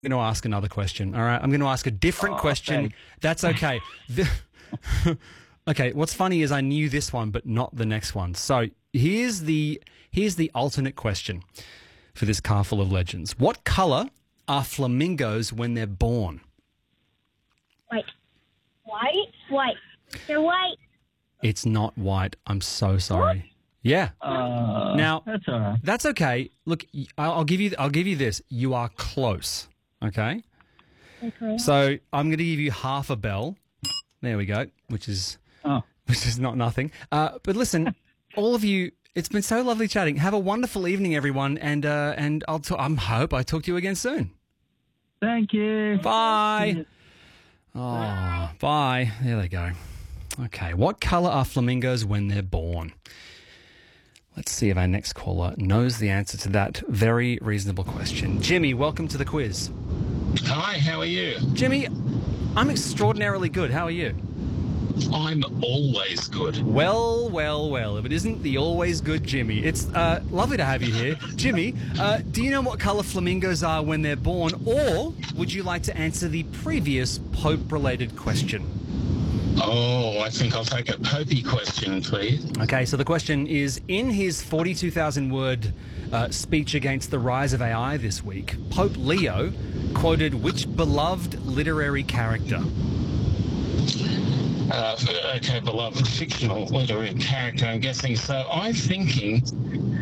going to ask another question, all right? I'm going to ask a different question. Thanks. That's okay. Okay, what's funny is I knew this one, but not the next one. So here's the alternate question for this car full of legends. What colour are flamingos when they're born? White. White? White. They're white. It's not white. I'm so sorry. What? Yeah. Now That's all right. that's okay. Look, I'll give you this. You are close. Okay. Okay. So I'm going to give you half a bell. There we go. Which is not nothing. But listen, all of you. It's been so lovely chatting. Have a wonderful evening, everyone, and hope I talk to you again soon. Thank you. Bye. Oh, bye. There they go. Okay, what colour are flamingos when they're born? Let's see if our next caller knows the answer to that very reasonable question. Jimmy, welcome to the quiz. Hi, how are you? Jimmy, I'm extraordinarily good. How are you? I'm always good. Well, well, well. If it isn't the always good Jimmy, it's lovely to have you here. Jimmy, do you know what colour flamingos are when they're born, or would you like to answer the previous Pope-related question? Oh, I think I'll take a Popey question, please. Okay, so the question is, in his 42,000-word speech against the rise of AI this week, Pope Leo quoted which beloved literary character? Okay, beloved fictional literary character, I'm guessing. So I'm thinking